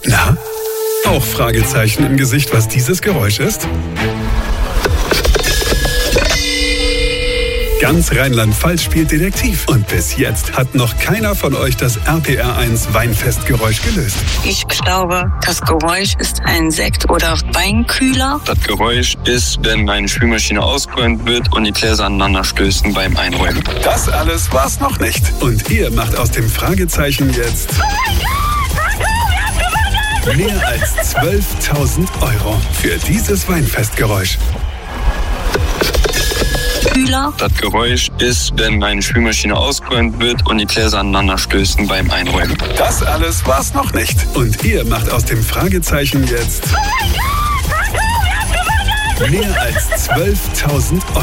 Na? Auch Fragezeichen im Gesicht, was dieses Geräusch ist? Ganz Rheinland-Pfalz spielt Detektiv. Und bis jetzt hat noch keiner von euch das RPR1 Weinfestgeräusch gelöst. Ich glaube, das Geräusch ist ein Sekt- oder Weinkühler. Das Geräusch ist, wenn eine Spülmaschine ausgeräumt wird und die Gläser aneinander stößen beim Einräumen. Das alles war's noch nicht. Und ihr macht aus dem Fragezeichen jetzt mehr als 12.000 € für dieses Weinfestgeräusch. Kühler. Das Geräusch ist, wenn eine Spülmaschine ausgeräumt wird und die Gläser aneinander stößen beim Einräumen. Das alles war's noch nicht. Und ihr macht aus dem Fragezeichen jetzt mehr als 12.000 €.